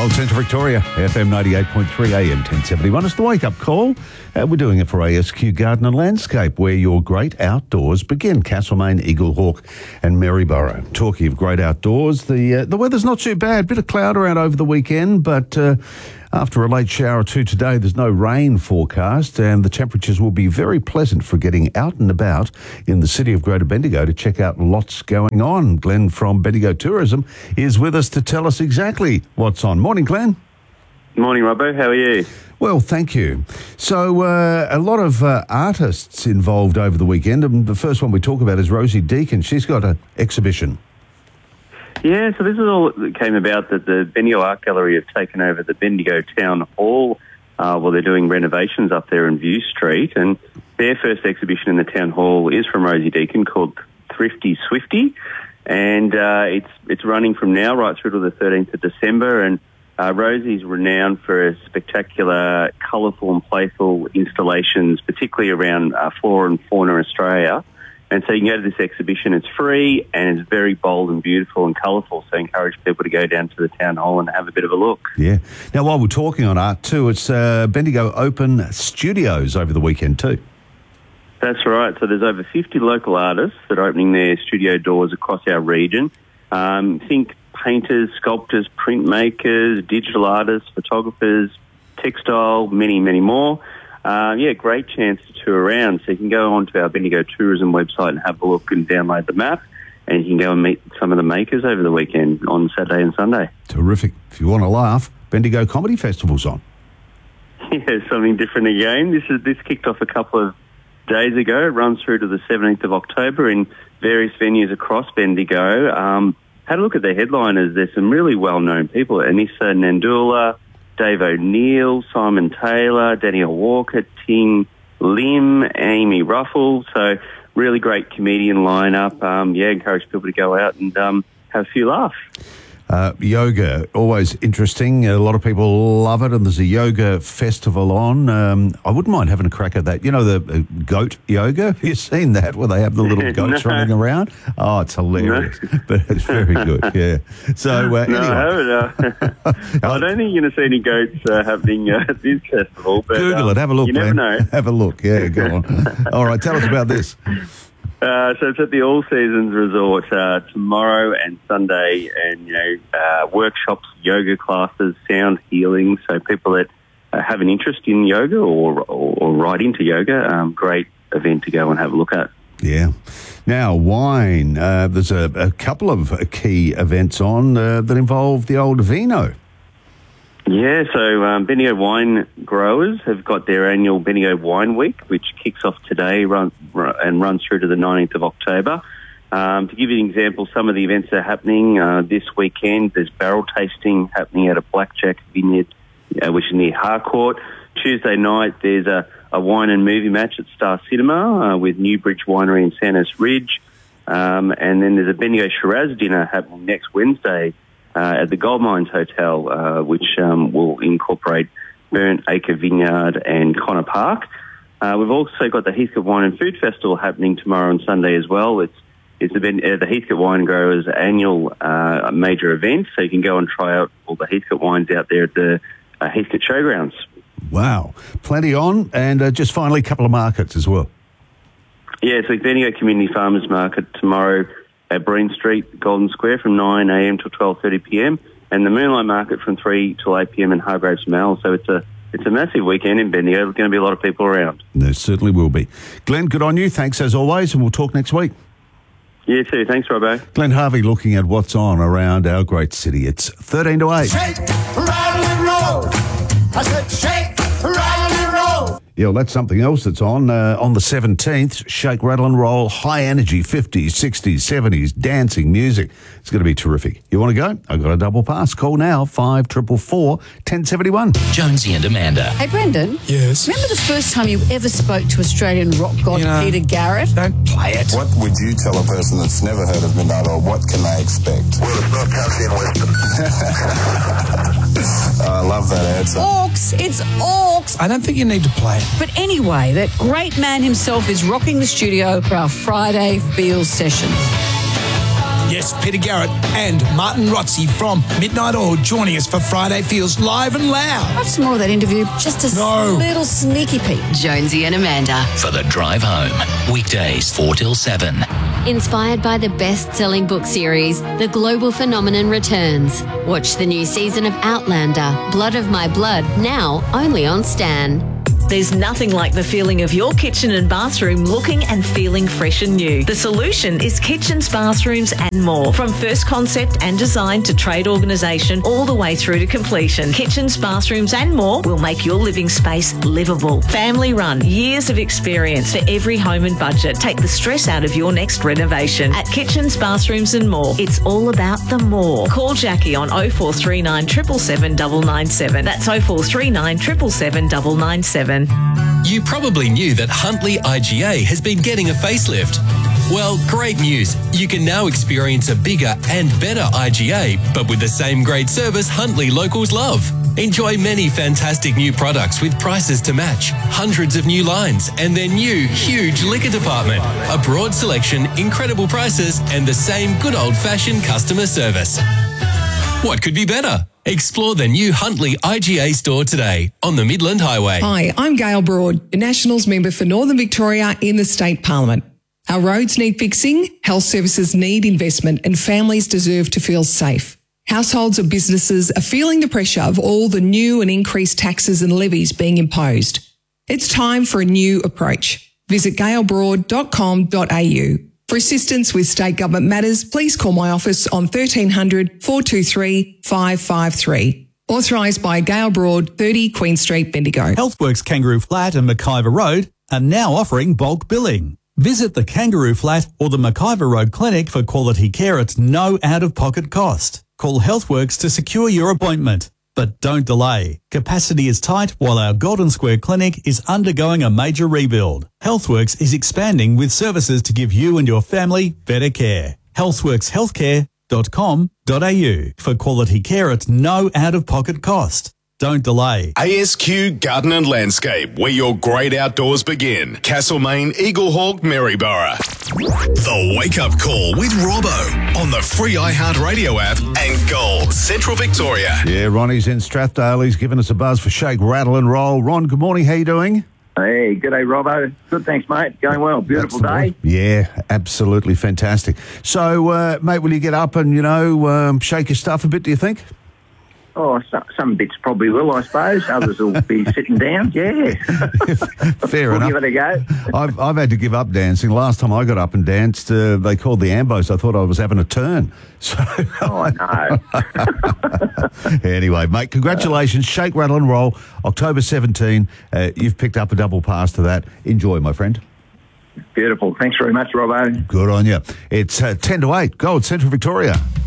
Old Central Victoria, FM 98.3 AM 1071. It's the wake-up call. We're doing it for ASQ Garden and Landscape, where your great outdoors begin. Castlemaine, Eaglehawk and Maryborough. Talking of great outdoors, the weather's not too bad. Bit of cloud around over the weekend, but after a late shower or two today, there's no rain forecast, and the temperatures will be very pleasant for getting out and about in the city of Greater Bendigo to check out lots going on. Glenn from Bendigo Tourism is with us to tell us exactly what's on. Morning, Glenn. Morning, Robbo. How are you? Well, thank you. So a lot of artists involved over the weekend, and the first one we talk about is Rosie Deakin. She's got an exhibition. Yeah, so this is all that came about that the Bendigo Art Gallery have taken over the Bendigo Town Hall while they're doing renovations up there in View Street. And their first exhibition in the Town Hall is from Rosie Deakin called Thrifty Swifty. And it's running from now right through to the 13th of December. And Rosie's renowned for her spectacular, colourful and playful installations, particularly around flora and fauna Australia. And so you can go to this exhibition. It's free and it's very bold and beautiful and colourful. So I encourage people to go down to the Town Hall and have a bit of a look. Yeah. Now, while we're talking on art too, it's Bendigo Open Studios over the weekend too. That's right. So there's over 50 local artists that are opening their studio doors across our region. Think painters, sculptors, printmakers, digital artists, photographers, textile, many, many more. Great chance to tour around. So you can go onto our Bendigo Tourism website and have a look and download the map, and you can go and meet some of the makers over the weekend on Saturday and Sunday. Terrific. If you want to laugh, Bendigo Comedy Festival's on. Yeah, something different again. This kicked off a couple of days ago. It runs through to the 17th of October in various venues across Bendigo. Had a look at the headliners. There's some really well-known people. Anissa Nandula, Dave O'Neill, Simon Taylor, Daniel Walker, Ting Lim, Amy Ruffle. So really great comedian lineup. Encourage people to go out and have a few laughs. Yoga, always interesting. A lot of people love it, and there's a yoga festival on. I wouldn't mind having a crack at that. You know, the goat yoga? Have you seen that, where they have the little goats running around? Oh, it's hilarious. No. But it's very good, yeah. So, anyway. I don't think you're going to see any goats happening at this festival. But, Google it, have a look, you never know. Have a look, yeah, go on. All right, tell us about this. So it's at the All Seasons Resort tomorrow and Sunday, and workshops, yoga classes, sound healing. So people that have an interest in yoga or right into yoga, great event to go and have a look at. Yeah. Now, wine. There's a couple of key events on that involve the old vino. Yeah, so Bendigo wine growers have got their annual Bendigo Wine Week, which kicks off today and runs through to the 19th of October. To give you an example, some of the events that are happening this weekend, there's barrel tasting happening at a Blackjack Vineyard, which is near Harcourt. Tuesday night, there's a wine and movie match at Star Cinema with Newbridge Winery in Sandhurst Ridge. And then there's a Bendigo Shiraz dinner happening next Wednesday at the Gold Mines Hotel, which will incorporate Burnt Acre Vineyard and Connor Park. We've also got the Heathcote Wine and Food Festival happening tomorrow and Sunday as well. It's the Heathcote Wine Growers' annual major event, so you can go and try out all the Heathcote wines out there at the Heathcote Showgrounds. Wow, plenty on, and just finally a couple of markets as well. Yeah, so Bendigo Community Farmers Market tomorrow at Breen Street, Golden Square, from 9 a.m. till 12:30 p.m, and the Moonlight Market from 3 till 8 p.m. in Hargraves Mall. So it's a massive weekend in Bendigo. There's going to be a lot of people around. There certainly will be. Glenn, good on you. Thanks as always, and we'll talk next week. You too. Thanks, Robbo. Glenn Harvey looking at what's on around our great city. It's 13 to 8. Shake, rattle and roll. I said shake, rattle and roll. Yeah, well, that's something else that's on the 17th. Shake, rattle and roll, high energy, 50s, 60s, 70s, dancing, music. It's going to be terrific. You want to go? I've got a double pass. Call now, 5444 1071. Jonesy and Amanda. Hey, Brendan. Yes? Remember the first time you ever spoke to Australian rock god Peter Garrett? Don't play it. What would you tell a person that's never heard of Midnight Oil? What can they expect? Well, it's not country and western. I love that answer. Orcs. It's Orcs. I don't think you need to play it. But anyway, that great man himself is rocking the studio for our Friday Feels session. Yes, Yes, Peter Garrett and Martin Rotzi from Midnight Oil joining us for Friday Feels Live and Loud. Watch some more of that interview. Just a little sneaky peek. Jonesy and Amanda. For the drive home. Weekdays 4 till 7. Inspired by the best-selling book series, The Global Phenomenon returns. Watch the new season of Outlander, Blood of My Blood, now only on Stan. There's nothing like the feeling of your kitchen and bathroom looking and feeling fresh and new. The solution is kitchens, bathrooms and more. From first concept and design to trade organisation all the way through to completion. Kitchens, bathrooms and more will make your living space livable. Family run, years of experience for every home and budget. Take the stress out of your next renovation. At Kitchens, Bathrooms and More, it's all about the more. Call Jackie on 0439 777 997. That's 0439 777 997. You probably knew that Huntley IGA has been getting a facelift. Well, great news. You can now experience a bigger and better IGA, but with the same great service Huntley locals love. Enjoy many fantastic new products with prices to match, hundreds of new lines, and their new, huge liquor department. A broad selection, incredible prices, and the same good old-fashioned customer service. What could be better? Explore the new Huntley IGA store today on the Midland Highway. Hi, I'm Gail Broad, the Nationals member for Northern Victoria in the State Parliament. Our roads need fixing, health services need investment, and families deserve to feel safe. Households and businesses are feeling the pressure of all the new and increased taxes and levies being imposed. It's time for a new approach. Visit gailbroad.com.au. For assistance with state government matters, please call my office on 1300 423 553. Authorised by Gail Broad, 30 Queen Street, Bendigo. Healthworks Kangaroo Flat and McIver Road are now offering bulk billing. Visit the Kangaroo Flat or the McIver Road Clinic for quality care at no out-of-pocket cost. Call Healthworks to secure your appointment. But don't delay. Capacity is tight while our Golden Square Clinic is undergoing a major rebuild. Healthworks is expanding with services to give you and your family better care. healthworkshealthcare.com.au for quality care at no out-of-pocket cost. Don't delay. ASQ Garden and Landscape, where your great outdoors begin. Castlemaine, Eaglehawk, Maryborough. The Wake Up Call with Robbo on the free iHeartRadio app and Gold, Central Victoria. Yeah, Ronnie's in Strathdale. He's given us a buzz for Shake, Rattle and Roll. Ron, good morning. How you doing? Hey, g'day, Robbo. Good, thanks, mate. Going well. Beautiful day. Yeah, absolutely fantastic. So, mate, will you get up and, shake your stuff a bit, do you think? Oh, some bits probably will, I suppose. Others will be sitting down. Yeah. Fair enough. We'll give it a go. I've had to give up dancing. Last time I got up and danced, they called the ambos. I thought I was having a turn. So, oh, no. Anyway, mate, congratulations. Shake, Rattle and Roll, October 17. You've picked up a double pass to that. Enjoy, my friend. Beautiful. Thanks very much, Robbo. Good on you. It's 10 to 8. Gold, Central Victoria.